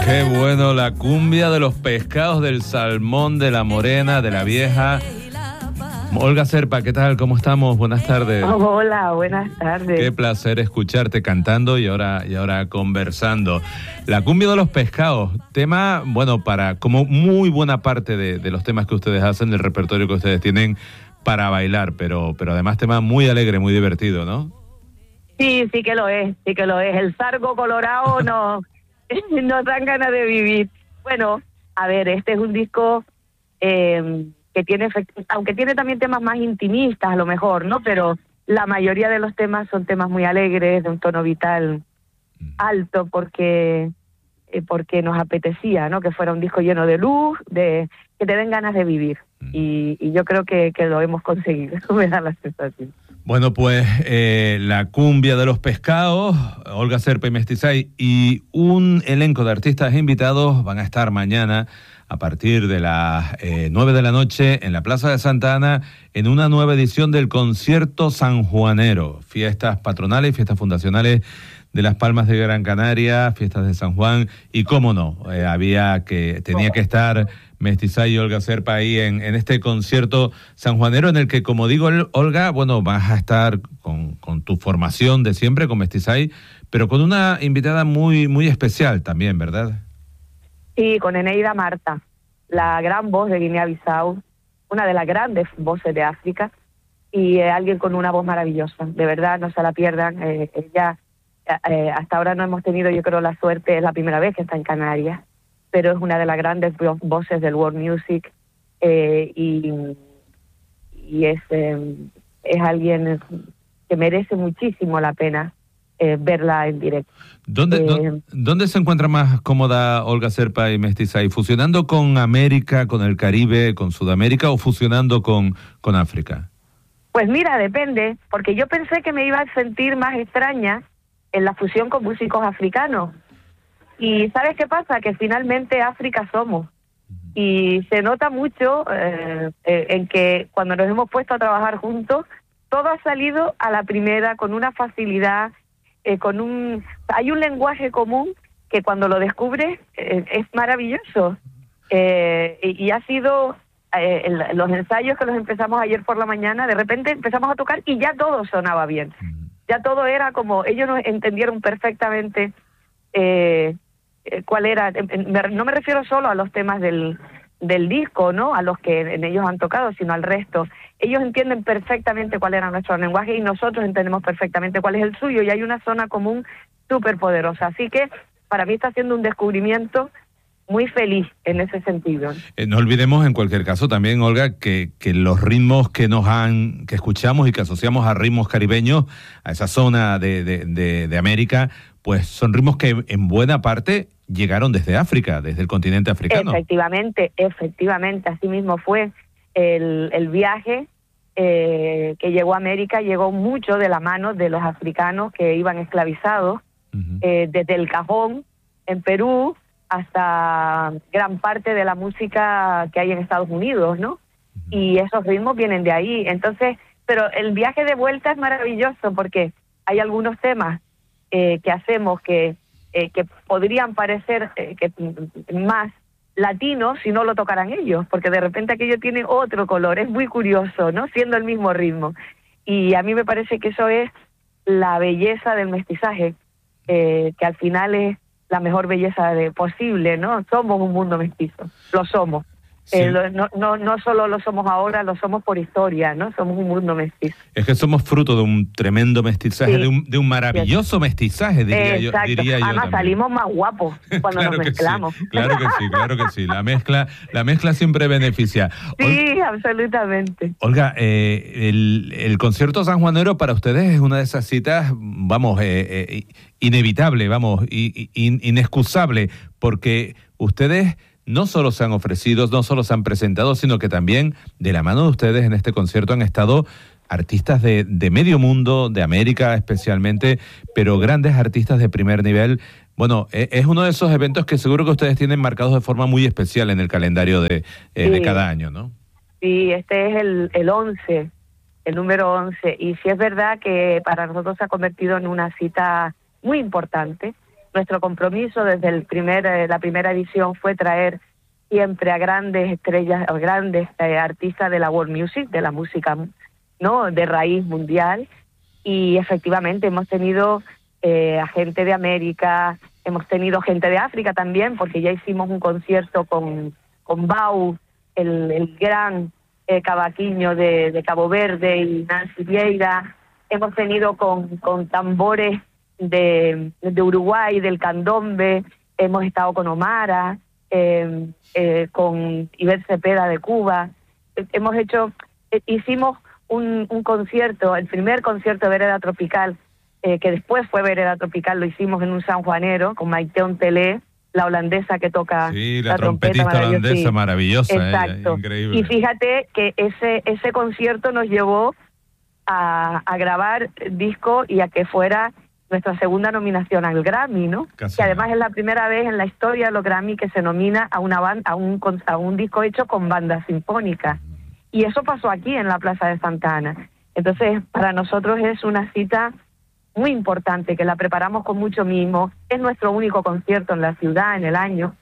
Qué bueno, la cumbia de los pescados, del salmón, de la morena, de la vieja. Olga Cerpa, ¿qué tal? ¿Cómo estamos? Buenas tardes. Hola, buenas tardes. Qué placer escucharte cantando y ahora conversando. La cumbia de los pescados, tema, bueno, para como muy buena parte de los temas que ustedes hacen, del repertorio que ustedes tienen para bailar, pero además tema muy alegre, muy divertido, ¿no? Sí que lo es, sí que lo es. El sargo colorado nos dan ganas de vivir. Bueno, a ver, este es un disco que tiene, aunque tiene también temas más intimistas a lo mejor, ¿no? Pero la mayoría de los temas son temas muy alegres, de un tono vital alto, porque nos apetecía, ¿no? Que fuera un disco lleno de luz, que te den ganas de vivir. Y yo creo que lo hemos conseguido, me da la sensación. Bueno, pues la cumbia de los pescados, Olga Cerpa y Mestizay, y un elenco de artistas invitados van a estar mañana a partir de las 9 de la noche en la Plaza de Santa Ana en una nueva edición del Concierto Sanjuanero, fiestas patronales, fiestas fundacionales de Las Palmas de Gran Canaria, fiestas de San Juan, y cómo no, tenía que estar Mestizay y Olga Cerpa ahí en este concierto sanjuanero, en el que, como digo, Olga, bueno, vas a estar con tu formación de siempre, con Mestizay, pero con una invitada muy, muy especial también, ¿verdad? Sí, con Eneida Marta, la gran voz de Guinea-Bissau, una de las grandes voces de África, y alguien con una voz maravillosa, de verdad, no se la pierdan. Ella, hasta ahora no hemos tenido, yo creo, la suerte, es la primera vez que está en Canarias, pero es una de las grandes voces del world music, y es alguien que merece muchísimo la pena verla en directo. ¿Dónde se encuentra más cómoda Olga Cerpa y Mestizay? ¿Fusionando con América, con el Caribe, con Sudamérica, o fusionando con África? Pues mira, depende, porque yo pensé que me iba a sentir más extraña en la fusión con músicos africanos. Y ¿sabes qué pasa? Que finalmente África somos. Y se nota mucho en que cuando nos hemos puesto a trabajar juntos, todo ha salido a la primera, con una facilidad, hay un lenguaje común que cuando lo descubres es maravilloso. Y ha sido los ensayos que los empezamos ayer por la mañana, de repente empezamos a tocar y ya todo sonaba bien. Ya todo era como, ellos nos entendieron perfectamente cuál era. No me refiero solo a los temas del disco, ¿no? A los que en ellos han tocado, sino al resto. Ellos entienden perfectamente cuál era nuestro lenguaje y nosotros entendemos perfectamente cuál es el suyo, y hay una zona común súper poderosa. Así que para mí está siendo un descubrimiento muy feliz en ese sentido. No olvidemos en cualquier caso también, Olga, que los ritmos que escuchamos y que asociamos a ritmos caribeños, a esa zona de América, pues son ritmos que en buena parte llegaron desde África, desde el continente africano. Efectivamente, así mismo fue. El viaje que llegó a América llegó mucho de la mano de los africanos que iban esclavizados, desde el Cajón en Perú hasta gran parte de la música que hay en Estados Unidos, ¿no? Y esos ritmos vienen de ahí. Entonces, pero el viaje de vuelta es maravilloso porque hay algunos temas que hacemos que podrían parecer más latinos si no lo tocaran ellos, porque de repente aquello tiene otro color. Es muy curioso, ¿no? Siendo el mismo ritmo. Y a mí me parece que eso es la belleza del mestizaje, que al final es la mejor belleza posible, ¿no? Somos un mundo mestizo, lo somos. Sí. No solo lo somos ahora, lo somos por historia, ¿no? Somos un mundo mestizo. Es que somos fruto de un tremendo mestizaje, sí, de un maravilloso mestizaje, diría yo. Además salimos más guapos cuando claro nos mezclamos. Sí, claro que sí. La mezcla siempre beneficia. Sí, absolutamente. Olga, el concierto sanjuanero para ustedes es una de esas citas, vamos, inevitable, vamos, inexcusable, porque ustedes no solo se han ofrecido, no solo se han presentado, sino que también de la mano de ustedes en este concierto han estado artistas de medio mundo, de América especialmente, pero grandes artistas de primer nivel. Bueno, es uno de esos eventos que seguro que ustedes tienen marcados de forma muy especial en el calendario de cada año, ¿no? Sí, este es el 11, el número 11, y sí es verdad que para nosotros se ha convertido en una cita muy importante, Nuestro compromiso desde la primera edición fue traer siempre a grandes estrellas, a grandes artistas de la world music, de la música, ¿no?, de raíz mundial, y efectivamente hemos tenido a gente de América, hemos tenido gente de África también, porque ya hicimos un concierto con Bau, el gran cavaquinho de Cabo Verde, y Nancy Vieira. Hemos tenido con tambores de Uruguay, del candombe. Hemos estado con Omara, con Ivette Cepeda de Cuba. Hicimos un concierto, el primer concierto de Vereda Tropical, que después fue Vereda Tropical, lo hicimos en un sanjuanero con Maite Ontelé, la holandesa que toca la trompetista holandesa, maravillosa. Exacto. Increíble. Y fíjate que ese concierto nos llevó a grabar disco y a que fuera nuestra segunda nominación al Grammy, ¿no? Casi que además es la primera vez en la historia de los Grammy que se nomina a una banda, a un disco hecho con banda sinfónica. Y eso pasó aquí en la Plaza de Santa Ana. Entonces, para nosotros es una cita muy importante, que la preparamos con mucho mimo. Es nuestro único concierto en la ciudad en el año.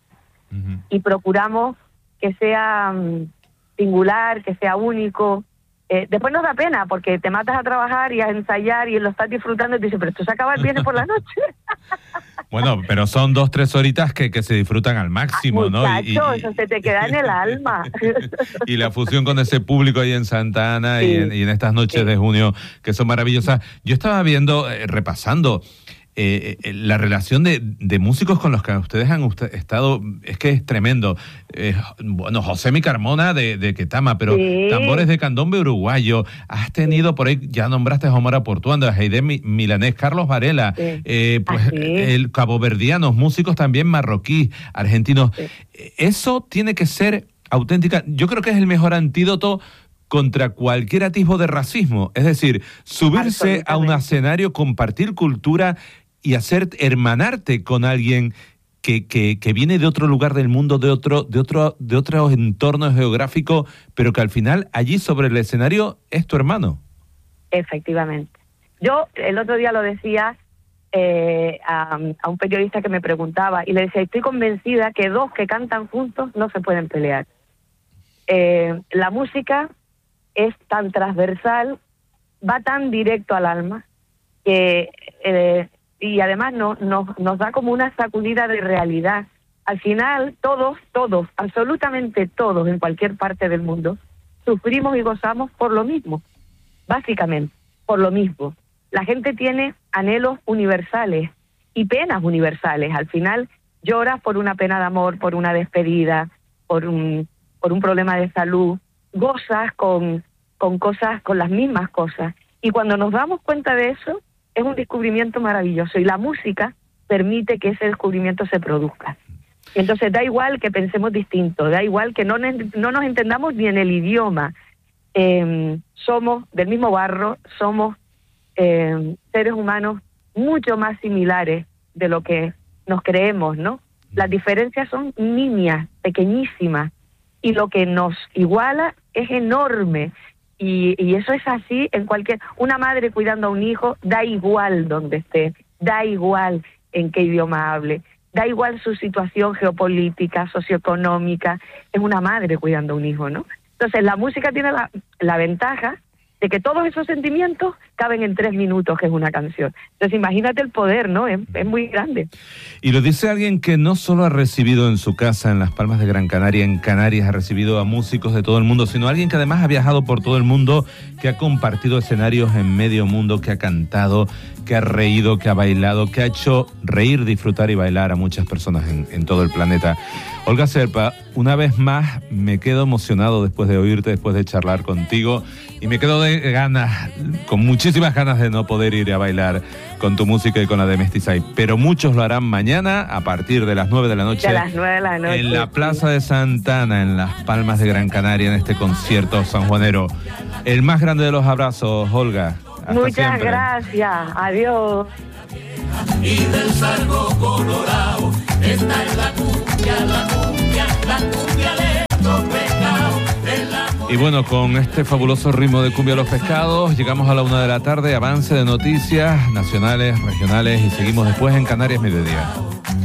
Y procuramos que sea singular, que sea único. Después nos da pena, porque te matas a trabajar y a ensayar y lo estás disfrutando y te dices, pero esto se acaba el viernes por la noche. Bueno, pero son 2-3 horitas que se disfrutan al máximo, ¿no? Muchacho, eso se te queda en el alma. Y la fusión con ese público ahí en Santa Ana, sí, y en estas noches de junio que son maravillosas. Yo estaba viendo, repasando, la relación de músicos con los que ustedes han estado, es que es tremendo. Bueno, Josemi Carmona de Ketama, pero sí, tambores de candombe uruguayo. Has tenido por ahí, ya nombraste a Omar Portuando, a Heide Milanés, Carlos Varela, sí, pues el caboverdianos, músicos también marroquíes, argentinos. Sí. Eso tiene que ser auténtica. Yo creo que es el mejor antídoto contra cualquier atisbo de racismo. Es decir, subirse a un escenario, compartir cultura y hermanarte con alguien que viene de otro lugar del mundo, de otro entorno geográfico, pero que al final allí sobre el escenario es tu hermano. Efectivamente. Yo el otro día lo decía a un periodista que me preguntaba, y le decía, estoy convencida que dos que cantan juntos no se pueden pelear. La música es tan transversal, va tan directo al alma, que y además nos da como una sacudida de realidad. Al final, todos, absolutamente todos, en cualquier parte del mundo, sufrimos y gozamos por lo mismo, básicamente, por lo mismo. La gente tiene anhelos universales y penas universales. Al final, lloras por una pena de amor, por una despedida, por un problema de salud, gozas con cosas, con las mismas cosas. Y cuando nos damos cuenta de eso, es un descubrimiento maravilloso, y la música permite que ese descubrimiento se produzca. Entonces da igual que pensemos distinto, da igual que no nos entendamos ni en el idioma. Somos del mismo barro, somos seres humanos mucho más similares de lo que nos creemos, ¿no? Las diferencias son nimias, pequeñísimas, y lo que nos iguala es enorme. Y eso es así en una madre cuidando a un hijo, da igual donde esté, da igual en qué idioma hable, da igual su situación geopolítica, socioeconómica, es una madre cuidando a un hijo, ¿no? Entonces la música tiene la ventaja de que todos esos sentimientos caben en 3 minutos, que es una canción. Entonces imagínate el poder, ¿no? Es muy grande. Y lo dice alguien que no solo ha recibido en su casa, en Las Palmas de Gran Canaria, en Canarias, ha recibido a músicos de todo el mundo, sino alguien que además ha viajado por todo el mundo, que ha compartido escenarios en medio mundo, que ha cantado, que ha reído, que ha bailado, que ha hecho reír, disfrutar y bailar a muchas personas en todo el planeta. Olga Cerpa, una vez más me quedo emocionado después de oírte, después de charlar contigo, y me quedo de ganas, con muchísimas ganas de no poder ir a bailar con tu música y con la de Mestizay, pero muchos lo harán mañana a partir de las 9 de la noche. De las 9 de la noche. En la Plaza de Santa Ana, en Las Palmas de Gran Canaria, en este concierto sanjuanero. El más grande de los abrazos, Olga. Hasta Muchas siempre. Gracias. Adiós. Y del Sargo Colorado, esta es la cumbia de los pecados. Y bueno, con este fabuloso ritmo de Cumbia a los Pescados, llegamos a la 1 de la tarde, avance de noticias nacionales, regionales, y seguimos después en Canarias Mediodía.